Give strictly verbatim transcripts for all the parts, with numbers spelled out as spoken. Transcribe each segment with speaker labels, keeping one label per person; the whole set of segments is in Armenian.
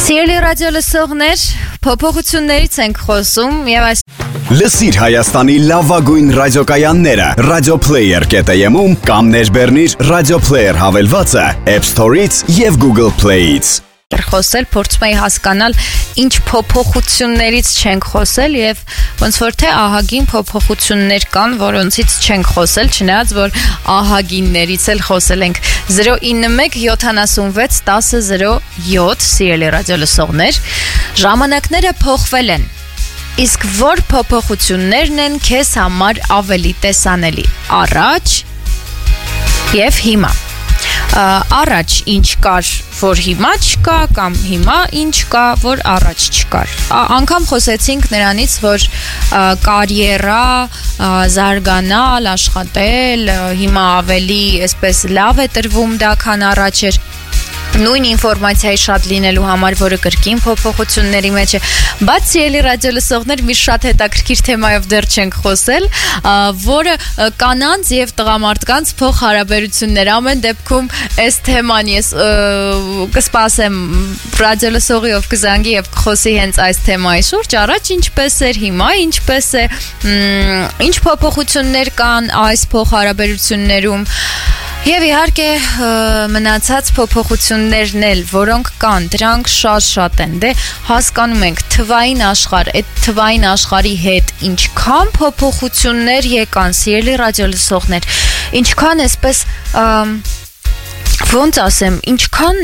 Speaker 1: Սիրելի ռադիո լսողներ, փոփոխություններից ենք խոսում եւ այս
Speaker 2: Լսիր Հայաստանի լավագույն ռադիոկայանները Radio Player.am-ում կամ ներբեռնիր Radio Player հավելվածը App Store-ից եւ Google Play-ից
Speaker 1: Խոսել, փորձում էի հասկանալ ինչ փոփոխություններից չենք խոսել եւ ոնց որ թե ահագին փոփոխություններ կան, որոնցից չենք խոսել, չնայած որ ահագիններից էլ խոսել ենք zero nine one seven six one zero zero seven սիրելի ռադիո լսողներ, ժամանակները փոխվել են։ Իսկ որ փոփոխություններն են քեզ համար ավելի տեսանելի առաջ եւ հիմա Առաջ ինչ կար, որ հիմա չկա կամ հիմա ինչ կա, որ առաջ չկար։ Անկամ խոսեցինք նրանից, որ կարիերա, զարգանալ, աշխատել, հիմա ավելի այսպես լավ է տրվում դա, քան առաջ էր։ Նույն ինֆորմացիայի շատ լինելու համար, որը կրկին փոփոխությունների մեջ է, բայց ելի ռադիո լսողներ մի շատ հետաքրքիր թեմայով դեռ չենք խոսել, որը կանանց եւ տղամարդկանց փոխհարաբերություններ ամեն դեպքում այս թեման ես կսպասեմ ռադիո լսողի ով կզանգի եւ կխոսի հենց այս թեմայի շուրջ, առաջ ինչպես էր, հիմա ինչպես է, ինչ փոփոխություններ կան այս փոխհարաբերություններում Եվ իհարկե մնացած փոփոխություններն էլ, որոնք կան, դրանք շատ-շատ են, դե հասկանում ենք թվային աշխարհ, այդ թվային աշխարհի հետ ինչքան փոփոխություններ եկան, սիրելի ռադիո լսողներ, ինչքան այսպես ոնց ասեմ, ինչքան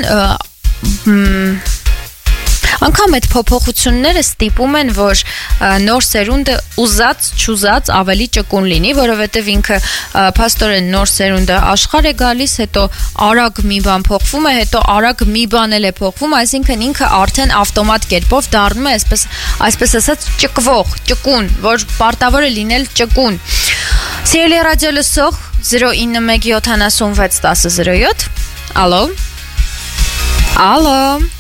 Speaker 1: Անկամ այդ փոփոխությունները ստիպում են, որ նոր սերունդը ուզած չուզած ավելի ճկուն լինի, որովհետև ինքը փաստորեն նոր սերունդը աշխարհ է գալիս, հետո արագ մի բան փոխվում է, հետո արագ մի բան էլ է փոխվում, այսինքն ինքը արդեն ավտոմատ կերպով դառնում է այսպես, այսպես ասած ճկվող, ճկուն, որ պարտավոր է լինել ճկուն։ Սիրելի ռադիո լսող zero nine one seven six one zero zero seven Ալո։ Ալո։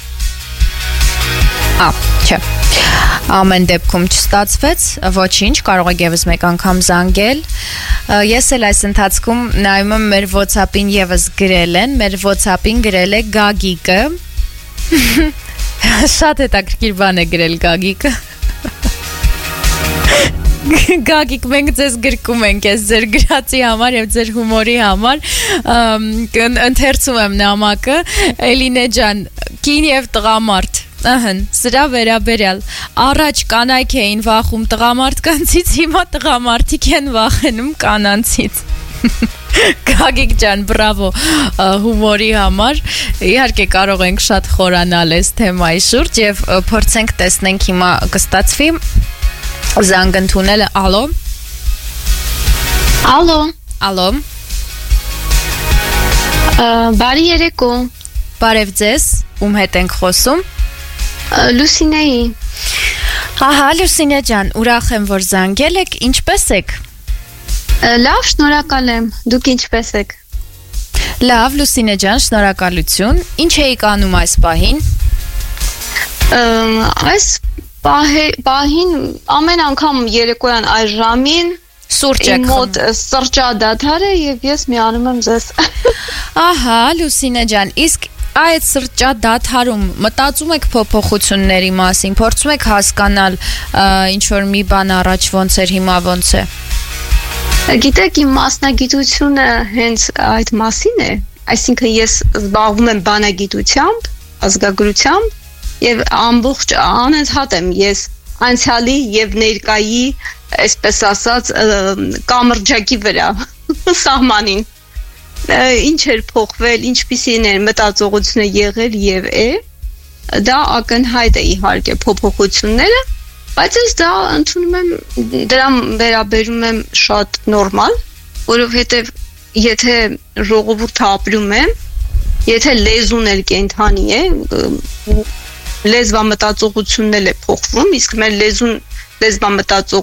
Speaker 1: Ա, չէ, ամեն դեպքում չստացվեց, ոչինչ, կարող եք եւս մեկ անգամ զանգել, ես էլ այս ընթացքում նայում եմ մեր WhatsApp-ին եւս գրել են, մեր WhatsApp-ին գրել է Գագիկը, շատ հետաքրքիր բան է գրել Գագիկը, Գագիկ, մենք ձեզ գրկում ենք ես ձեր գրածի համար և ձեր հումորի համար, ընթերցում եմ նամակը, Էլինե ջան, կին և տղամարդ, Ահն, սրա վերաբերյալ, առաջ կանայք էին վախում տղամարդկանցից, հիմա տղամարդիկ են վախենում կանանցից։ Գագիկ ջան, բրավո հումորի համար, իհարկե կարող ենք շատ խորանալ այս թեմայի շուրջ և փորձենք տեսնենք հիմա կստացվի զանգ ընդունելը, ալո։
Speaker 3: Ալո։
Speaker 1: Ալո։
Speaker 3: Բարի երեկո։
Speaker 1: Բարև ձեզ, ում հետ ենք խոսում։
Speaker 3: Լուսինեի։
Speaker 1: Ահա, Լուսինե ջան, ուրախ եմ, որ զանգել եք, ինչպես եք։
Speaker 3: Լավ, շնորհակալ եմ, դուք ինչպես եք։
Speaker 1: Լավ, Լուսինե ջան, շնորհակալություն։ Ինչ էիք անում այս պահին։
Speaker 3: Այս պահին ամեն անգամ երեկոյան այս ժամին
Speaker 1: Սուրճ եք
Speaker 3: մոտ սրճադադար է եւ ես միանում եմ ձեզ։
Speaker 1: Ահա, Լուսինե ջան, իսկ այդ սրճադադարում մտածում եք փոփոխությունների մասին, փորձում եք հասկանալ ինչ որ մի բան առաջ ոնց էր, հիմա ոնց է։
Speaker 3: Գիտեք, իմ մասնագիտությունը հենց այդ մասին է, այսինքն ես զբաղվում եմ բանագիտությամբ, ազգագրությամբ եւ ամբողջ անընդհատ եմ ես անցյալի եւ ներկայի, այսպես ասած, կամրջակի վրա սահմանին ինչ էր փոխվել, ինչպիսին էր մտածողությունը եղել եւ է, դա ակնհայտ է իհարկե փոփոխությունները, բայց ես դա ընդունում եմ, դրան վերաբերում եմ շատ նորմալ, որովհետեւ եթե ժողովուրդը ապրում է, եթե լեզուն էլ կենդանի է, լեզվամտածողությունն էլ է փոխվում, իսկ մեր լեզուն լեզվամտածող